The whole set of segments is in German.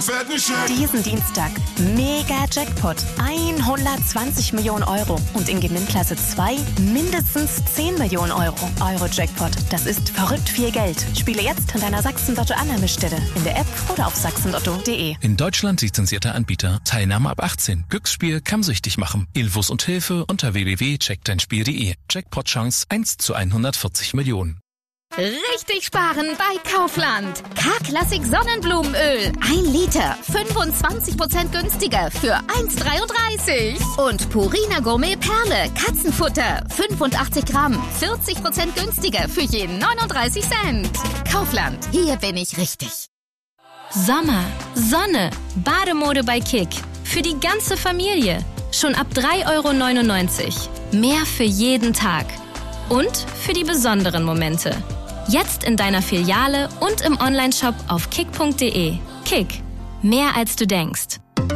fetten Scheck. Diesen Dienstag mega Jackpot, 120 Millionen Euro und in Gewinnklasse 2 mindestens 10 Millionen Euro. Euro-Jackpot, das ist verrückt viel Geld. Spiele jetzt an deiner Sachsen-Lotto-Annahmestelle, in der App oder auf sachsenlotto.de. In Deutschland lizenzierter Anbieter. Teilnahme ab 18. Glücksspiel kann süchtig machen. Infos und Hilfe unter www.checkdeinspiel.de. Jackpot-Chance 1 zu 140 Millionen. Richtig sparen bei Kaufland. K-Klassik Sonnenblumenöl. 1 Liter. 25% günstiger für 1,33. Und Purina Gourmet Perle. Katzenfutter. 85 Gramm. 40% günstiger für jeden 39 Cent. Kaufland. Hier bin ich richtig. Sommer, Sonne, Bademode bei Kick. Für die ganze Familie. Schon ab 3,99 €. Mehr für jeden Tag. Und für die besonderen Momente. Jetzt in deiner Filiale und im Onlineshop auf kick.de. Kick. Mehr als du denkst.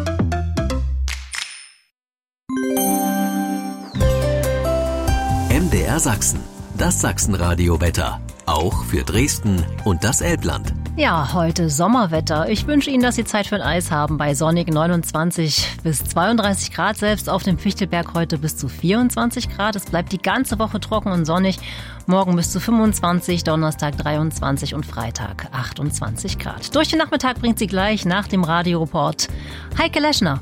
MDR Sachsen. Das Sachsenradio-Wetter. Auch für Dresden und das Elbland. Ja, heute Sommerwetter. Ich wünsche Ihnen, dass Sie Zeit für ein Eis haben bei sonnigen 29 bis 32 Grad. Selbst auf dem Fichtelberg heute bis zu 24 Grad. Es bleibt die ganze Woche trocken und sonnig. Morgen bis zu 25, Donnerstag 23 und Freitag 28 Grad. Durch den Nachmittag bringt Sie gleich nach dem Radioreport Heike Leschner.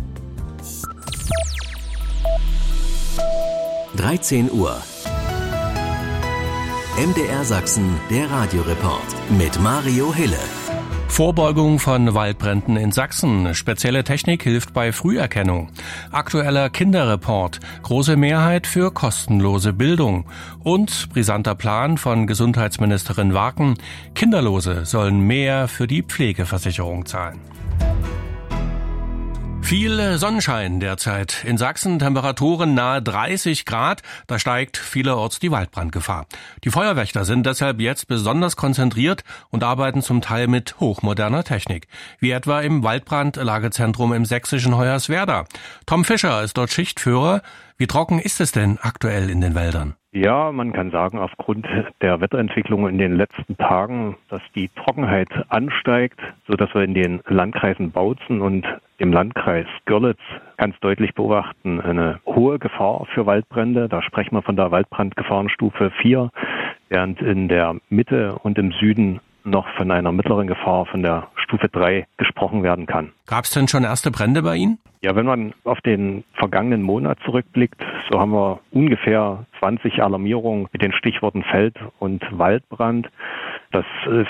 13 Uhr. MDR Sachsen, der Radioreport mit Mario Hille. Vorbeugung von Waldbränden in Sachsen. Spezielle Technik hilft bei Früherkennung. Aktueller Kinderreport. Große Mehrheit für kostenlose Bildung. Und brisanter Plan von Gesundheitsministerin Warken. Kinderlose sollen mehr für die Pflegeversicherung zahlen. Viel Sonnenschein derzeit. In Sachsen Temperaturen nahe 30 Grad. Da steigt vielerorts die Waldbrandgefahr. Die Feuerwächter sind deshalb jetzt besonders konzentriert und arbeiten zum Teil mit hochmoderner Technik. Wie etwa im Waldbrandlagezentrum im sächsischen Hoyerswerda. Tom Fischer ist dort Schichtführer. Wie trocken ist es denn aktuell in den Wäldern? Ja, man kann sagen, aufgrund der Wetterentwicklung in den letzten Tagen, dass die Trockenheit ansteigt, sodass wir in den Landkreisen Bautzen und dem Landkreis Görlitz ganz deutlich beobachten, eine hohe Gefahr für Waldbrände. Da sprechen wir von der Waldbrandgefahrenstufe 4, während in der Mitte und im Süden noch von einer mittleren Gefahr von der Stufe 3 gesprochen werden kann. Gab es denn schon erste Brände bei Ihnen? Ja, wenn man auf den vergangenen Monat zurückblickt, so haben wir ungefähr 20 Alarmierungen mit den Stichworten Feld- und Waldbrand. Das ist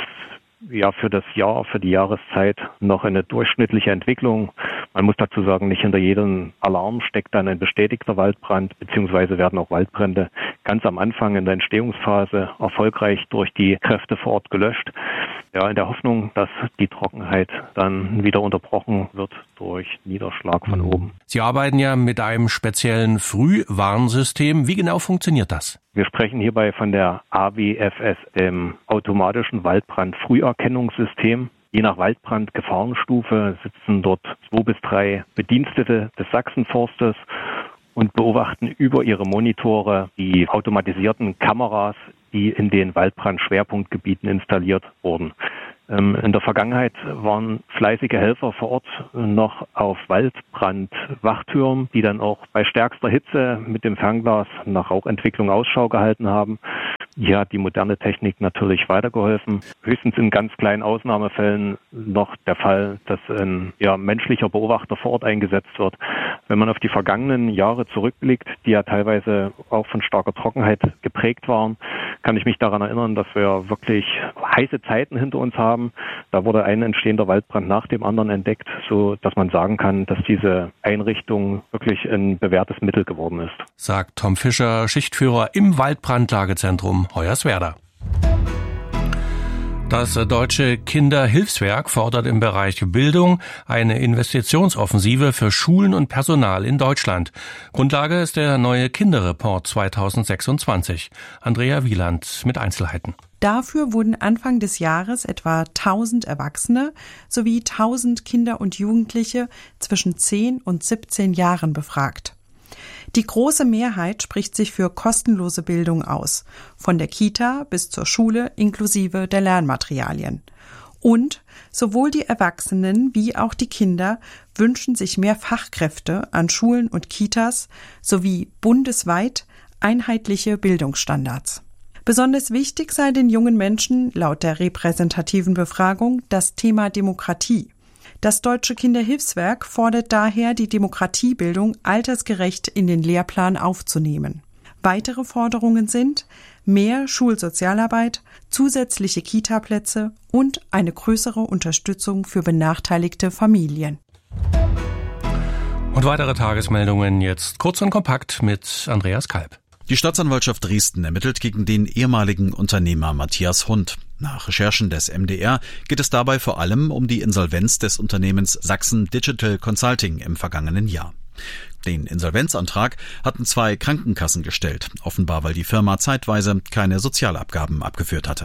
ja für das Jahr, für die Jahreszeit noch eine durchschnittliche Entwicklung. Man muss dazu sagen, nicht hinter jedem Alarm steckt dann ein bestätigter Waldbrand, beziehungsweise werden auch Waldbrände ganz am Anfang in der Entstehungsphase erfolgreich durch die Kräfte vor Ort gelöscht. Ja, in der Hoffnung, dass die Trockenheit dann wieder unterbrochen wird durch Niederschlag von oben. Sie arbeiten ja mit einem speziellen Frühwarnsystem. Wie genau funktioniert das? Wir sprechen hierbei von der AWFS, dem automatischen Waldbrandfrüherkennungssystem. Je nach Waldbrandgefahrenstufe sitzen dort 2 bis 3 Bedienstete des Sachsenforstes und beobachten über ihre Monitore die automatisierten Kameras, die in den Waldbrandschwerpunktgebieten installiert wurden. In der Vergangenheit waren fleißige Helfer vor Ort noch auf Waldbrandwachtürmen, die dann auch bei stärkster Hitze mit dem Fernglas nach Rauchentwicklung Ausschau gehalten haben. Hier hat die moderne Technik natürlich weitergeholfen. Höchstens in ganz kleinen Ausnahmefällen noch der Fall, dass ein menschlicher Beobachter vor Ort eingesetzt wird. Wenn man auf die vergangenen Jahre zurückblickt, die ja teilweise auch von starker Trockenheit geprägt waren, kann ich mich daran erinnern, dass wir wirklich heiße Zeiten hinter uns haben. Da wurde ein entstehender Waldbrand nach dem anderen entdeckt, so dass man sagen kann, dass diese Einrichtung wirklich ein bewährtes Mittel geworden ist. Sagt Tom Fischer, Schichtführer im Waldbrandlagezentrum Hoyerswerda. Das Deutsche Kinderhilfswerk fordert im Bereich Bildung eine Investitionsoffensive für Schulen und Personal in Deutschland. Grundlage ist der neue Kinderreport 2026. Andrea Wieland mit Einzelheiten. Dafür wurden Anfang des Jahres etwa 1000 Erwachsene sowie 1000 Kinder und Jugendliche zwischen 10 und 17 Jahren befragt. Die große Mehrheit spricht sich für kostenlose Bildung aus, von der Kita bis zur Schule inklusive der Lernmaterialien. Und sowohl die Erwachsenen wie auch die Kinder wünschen sich mehr Fachkräfte an Schulen und Kitas sowie bundesweit einheitliche Bildungsstandards. Besonders wichtig sei den jungen Menschen laut der repräsentativen Befragung das Thema Demokratie. Das Deutsche Kinderhilfswerk fordert daher, die Demokratiebildung altersgerecht in den Lehrplan aufzunehmen. Weitere Forderungen sind mehr Schulsozialarbeit, zusätzliche Kitaplätze und eine größere Unterstützung für benachteiligte Familien. Und weitere Tagesmeldungen jetzt kurz und kompakt mit Andreas Kalb. Die Staatsanwaltschaft Dresden ermittelt gegen den ehemaligen Unternehmer Matthias Hund. Nach Recherchen des MDR geht es dabei vor allem um die Insolvenz des Unternehmens Sachsen Digital Consulting im vergangenen Jahr. Den Insolvenzantrag hatten 2 Krankenkassen gestellt, offenbar weil die Firma zeitweise keine Sozialabgaben abgeführt hatte.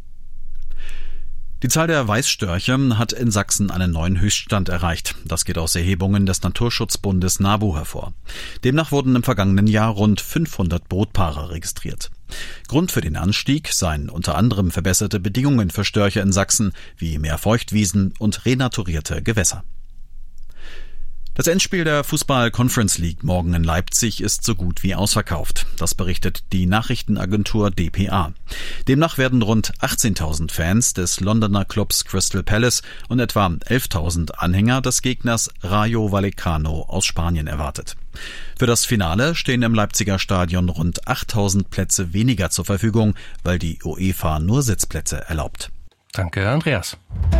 Die Zahl der Weißstörche hat in Sachsen einen neuen Höchststand erreicht. Das geht aus Erhebungen des Naturschutzbundes NABU hervor. Demnach wurden im vergangenen Jahr rund 500 Brutpaare registriert. Grund für den Anstieg seien unter anderem verbesserte Bedingungen für Störche in Sachsen, wie mehr Feuchtwiesen und renaturierte Gewässer. Das Endspiel der Fußball-Conference League morgen in Leipzig ist so gut wie ausverkauft. Das berichtet die Nachrichtenagentur dpa. Demnach werden rund 18.000 Fans des Londoner Clubs Crystal Palace und etwa 11.000 Anhänger des Gegners Rayo Vallecano aus Spanien erwartet. Für das Finale stehen im Leipziger Stadion rund 8.000 Plätze weniger zur Verfügung, weil die UEFA nur Sitzplätze erlaubt. Danke, Andreas.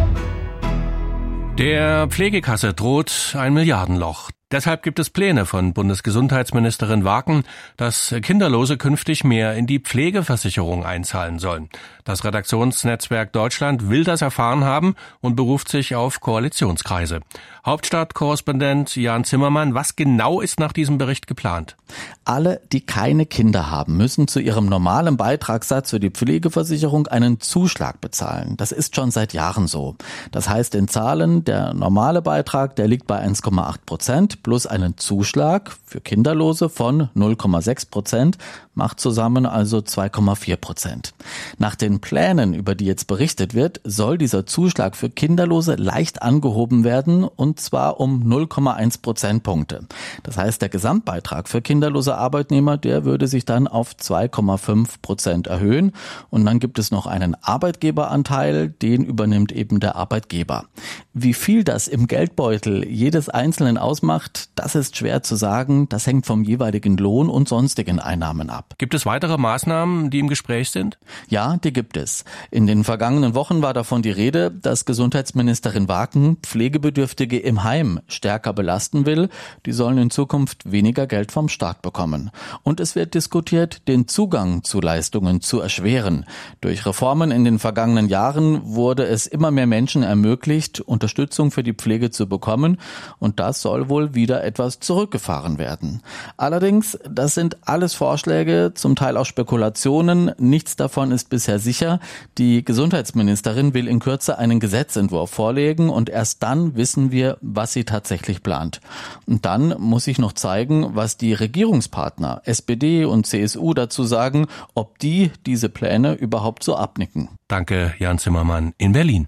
Der Pflegekasse droht ein Milliardenloch. Deshalb gibt es Pläne von Bundesgesundheitsministerin Waken, dass Kinderlose künftig mehr in die Pflegeversicherung einzahlen sollen. Das Redaktionsnetzwerk Deutschland will das erfahren haben und beruft sich auf Koalitionskreise. Hauptstadtkorrespondent Jan Zimmermann, was genau ist nach diesem Bericht geplant? Alle, die keine Kinder haben, müssen zu ihrem normalen Beitragssatz für die Pflegeversicherung einen Zuschlag bezahlen. Das ist schon seit Jahren so. Das heißt in Zahlen, der normale Beitrag, der liegt bei 1,8% plus einen Zuschlag für Kinderlose von 0,6%, macht zusammen also 2,4%. Nach den Plänen, über die jetzt berichtet wird, soll dieser Zuschlag für Kinderlose leicht angehoben werden, und zwar um 0,1 Prozentpunkte. Das heißt, der Gesamtbeitrag für kinderlose Arbeitnehmer, der würde sich dann auf 2,5% erhöhen. Und dann gibt es noch einen Arbeitgeberanteil, den übernimmt eben der Arbeitgeber. Wie viel das im Geldbeutel jedes Einzelnen ausmacht, das ist schwer zu sagen. Das hängt vom jeweiligen Lohn und sonstigen Einnahmen ab. Gibt es weitere Maßnahmen, die im Gespräch sind? Ja, die gibt es. In den vergangenen Wochen war davon die Rede, dass Gesundheitsministerin Waken Pflegebedürftige im Heim stärker belasten will. Die sollen in Zukunft weniger Geld vom Staat bekommen. Und es wird diskutiert, den Zugang zu Leistungen zu erschweren. Durch Reformen in den vergangenen Jahren wurde es immer mehr Menschen ermöglicht, Unterstützung für die Pflege zu bekommen. Und das soll wohl wieder etwas zurückgefahren werden. Allerdings, das sind alles Vorschläge, zum Teil auch Spekulationen. Nichts davon ist bisher sicher. Die Gesundheitsministerin will in Kürze einen Gesetzentwurf vorlegen und erst dann wissen wir, was sie tatsächlich plant. Und dann muss sich noch zeigen, was die Regierungspartner SPD und CSU dazu sagen, ob die diese Pläne überhaupt so abnicken. Danke, Jan Zimmermann in Berlin.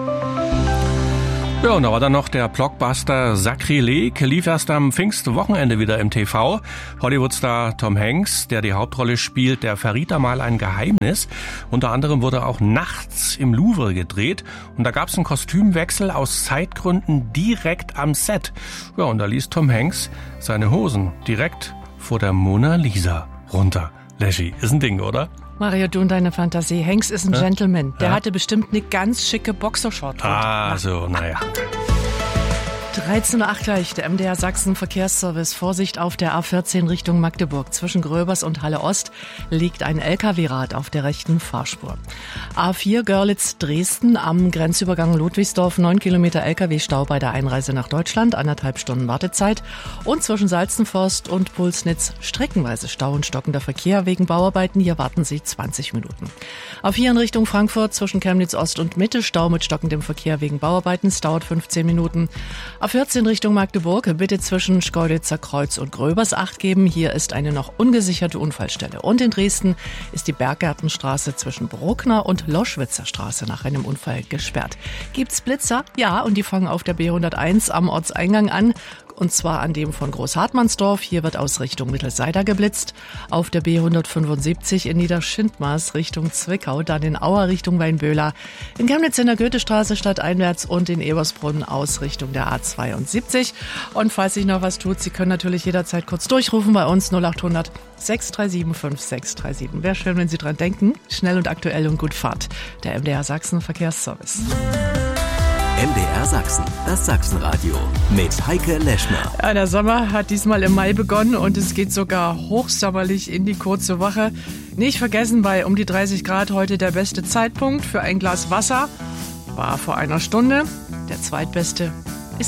Ja, und da war dann noch der Blockbuster Sakrileg, lief erst am Pfingstwochenende wieder im TV. Hollywood-Star Tom Hanks, der die Hauptrolle spielt, der verriet da mal ein Geheimnis. Unter anderem wurde auch nachts im Louvre gedreht und da gab es einen Kostümwechsel aus Zeitgründen direkt am Set. Ja, und da ließ Tom Hanks seine Hosen direkt vor der Mona Lisa runter. Leschi, ist ein Ding, oder? Mario, du und deine Fantasie. Hanks ist ein Gentleman. Der hatte bestimmt eine ganz schicke Boxershort. Ah, so, naja. 13.08 Uhr gleich, der MDR Sachsen Verkehrsservice. Vorsicht auf der A14 Richtung Magdeburg. Zwischen Gröbers und Halle Ost liegt ein LKW-Rad auf der rechten Fahrspur. A4 Görlitz-Dresden am Grenzübergang Ludwigsdorf. 9 Kilometer LKW-Stau bei der Einreise nach Deutschland. 1,5 Stunden Wartezeit. Und zwischen Salzenforst und Pulsnitz streckenweise Stau und stockender Verkehr wegen Bauarbeiten. Hier warten Sie 20 Minuten. A4 in Richtung Frankfurt zwischen Chemnitz Ost und Mitte. Stau mit stockendem Verkehr wegen Bauarbeiten. Es dauert 15 Minuten. A14 Richtung Magdeburg, bitte zwischen Schkeuditzer Kreuz und Gröbers Acht geben. Hier ist eine noch ungesicherte Unfallstelle. Und in Dresden ist die Berggärtenstraße zwischen Bruckner und Loschwitzer Straße nach einem Unfall gesperrt. Gibt's Blitzer? Ja, und die fangen auf der B101 am Ortseingang an. Und zwar an dem von Großhartmannsdorf. Hier wird aus Richtung Mittelseider geblitzt. Auf der B175 in Niederschindmaß Richtung Zwickau, dann in Auer Richtung Weinböhler. In Chemnitz in der Goethestraße stadteinwärts und in Ebersbrunn aus Richtung der A72. Und falls sich noch was tut, Sie können natürlich jederzeit kurz durchrufen bei uns 0800 637 5637. Wäre schön, wenn Sie dran denken. Schnell und aktuell und gut Fahrt. Der MDR Sachsen Verkehrsservice. MDR Sachsen, das Sachsenradio mit Heike Leschner. Ja, der Sommer hat diesmal im Mai begonnen und es geht sogar hochsommerlich in die kurze Woche. Nicht vergessen, bei um die 30 Grad heute der beste Zeitpunkt für ein Glas Wasser war vor einer Stunde. Der zweitbeste